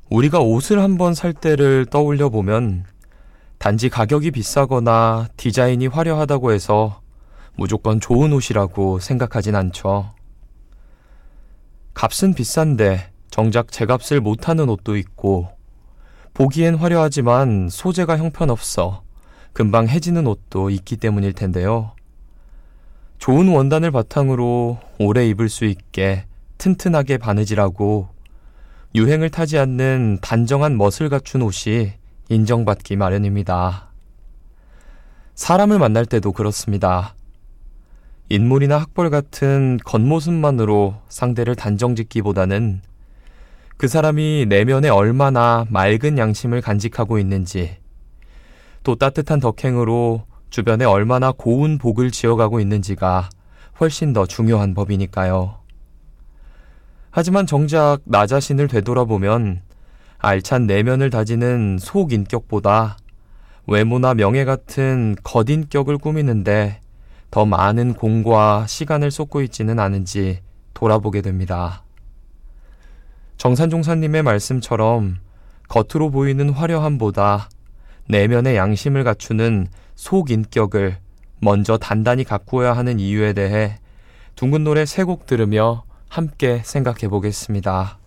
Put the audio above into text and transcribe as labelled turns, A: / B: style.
A: 우리가 옷을 한번 살 때를 떠올려 보면 단지 가격이 비싸거나 디자인이 화려하다고 해서 무조건 좋은 옷이라고 생각하진 않죠. 값은 비싼데 정작 제값을 못하는 옷도 있고, 보기엔 화려하지만 소재가 형편없어 금방 해지는 옷도 있기 때문일 텐데요. 좋은 원단을 바탕으로 오래 입을 수 있게 튼튼하게 바느질하고 유행을 타지 않는 단정한 멋을 갖춘 옷이 인정받기 마련입니다. 사람을 만날 때도 그렇습니다. 인물이나 학벌 같은 겉모습만으로 상대를 단정짓기보다는 그 사람이 내면에 얼마나 맑은 양심을 간직하고 있는지, 또 따뜻한 덕행으로 주변에 얼마나 고운 복을 지어가고 있는지가 훨씬 더 중요한 법이니까요. 하지만 정작 나 자신을 되돌아보면 알찬 내면을 다지는 속인격보다 외모나 명예 같은 겉인격을 꾸미는데 더 많은 공과 시간을 쏟고 있지는 않은지 돌아보게 됩니다. 정산종사님의 말씀처럼 겉으로 보이는 화려함보다 내면의 양심을 갖추는 속인격을 먼저 단단히 가꾸어야 하는 이유에 대해 둥근 노래 3곡 들으며 함께 생각해 보겠습니다.